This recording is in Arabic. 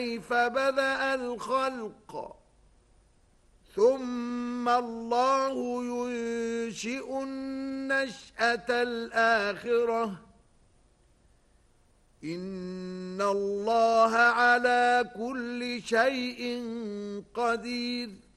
كيف بدأ الخلق ثم الله ينشئ النشأة الآخرة إن الله على كل شيء قدير